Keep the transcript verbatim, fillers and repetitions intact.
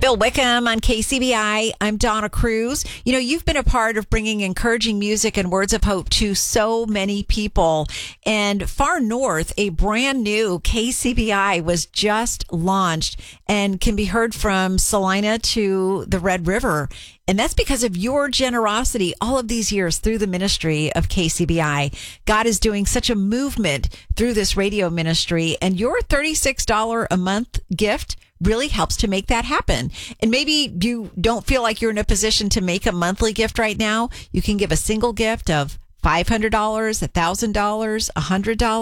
Phil Wickham on K C B I. I'm Donna Cruz. You know, you've been a part of bringing encouraging music and words of hope to so many people. And far north, a brand new K C B I was just launched and can be heard from Salina to the Red River. And that's because of your generosity all of these years through the ministry of K C B I. God is doing such a movement through this radio ministry, and your thirty-six dollars a month gift really helps to make that happen. And maybe you don't feel like you're in a position to make a monthly gift right now. You can give a single gift of five hundred dollars, one thousand dollars, one hundred dollars.